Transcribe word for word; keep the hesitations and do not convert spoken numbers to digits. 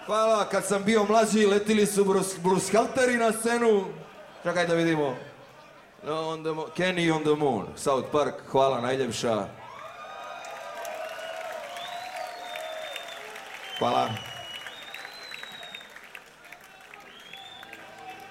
Hvala, kad sam bio mlađi letili su Bluescalteri na scenu. Čekaj da vidimo. On the Kenny on the Moon, South Park, hvala najljepša. Hvala.